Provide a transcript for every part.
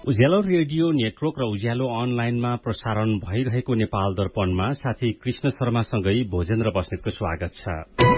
उज्यालो radio network र उज्यालो अनलाइनमा प्रसारण भइरहेको नेपाल दर्पणमा साथी कृष्ण शर्मासँगै भोजेन्द्र बस्नेतको स्वागत छ।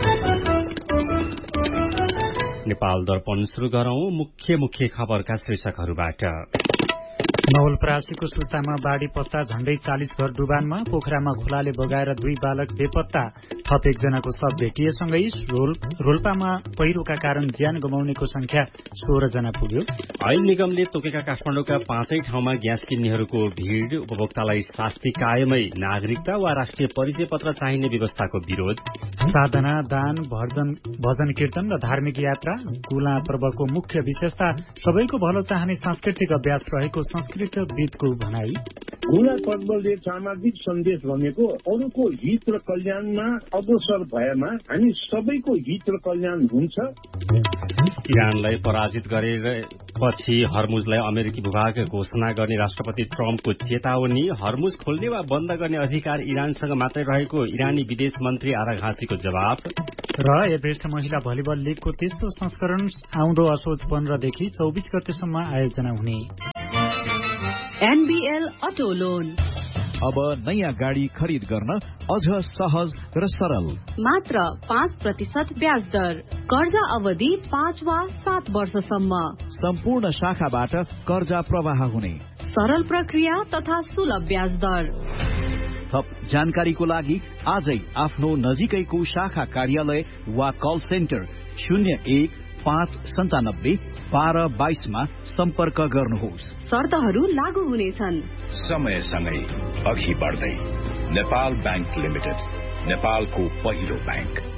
नेपाल दर्पण शुरू गरौं मुख्य खबरका शीर्षकहरूबाट। नवलपरासीको सुस्तामा बाढ़ी पस्ता झण्डै 40 घर डुबानमा, पोखरामा खोलाले बगाएर 2 बालक बेपत्ता, थप एकजनाको शव भेटिएसँगै रोल्पामा पहिरोका कारण ज्यान गुमाउनेको संख्या 16 जना पुग्यो। ऐन निगमले तोकेका काठमाडौँका 5 ठाउँमा ग्यास किन्नेहरूको भीड़, उपभोक्तालाई शास्ति कायमै, नागरिकता वा राष्ट्रिय परिचय पत्र चाहिने व्यवस्थाको विरोध। साधना, दान, भजन कीर्तन र धार्मिक यात्रा गुला पर्वको मुख्य विशेषता सबैको भलो चाहने सांस्कृतिक अभ्यास रहेको संस्कृतविदको भनाई। गुला पर्वले सामाजिक सन्देश भनेको अरूको हित र कल्याणमा अग्रसर भएमा हामी सबैको हित र कल्याण हुन्छ। इरानलाई पराजित गरेपछि हर्मुजलाई अमेरिकी भूभाग घोषणा गर्ने राष्ट्रपति ट्रम्पको चेतावनी। हर्मुज खोल्ने वा बन्द गर्ने अधिकार इरानसँग मात्रै रहेको इरानी विदेश मन्त्री आरा घाँसीको जवाब। र एभरेस्ट महिला भलिबल लीगको 3औं संस्करण आउँदो असोज 15 देखि 24 गतेसम्म आयोजना हुने। एनबीएल अटो लोन अब नयाँ गाडी खरिद गर्न अझ सहज र सरल। मात्र 5% ब्याज दर, कर्जा अवधि 5 वा 7 वर्षसम्म। सम्पूर्ण शाखाबाट कर्जा प्रवाह हुने सरल प्रक्रिया तथा सुलभ ब्याज दर। थप जानकारीको लागि आजै आफ्नो नजिकैको शाखा कार्यालय वा कल सेन्टर 01-597-1222 मा सम्पर्क गर्नुहोस्। शर्तहरू लागू हुनेछन्। समयसँगै अघि बढ्दै नेपाल बैंक लिमिटेड, नेपालको पहिलो बैंक।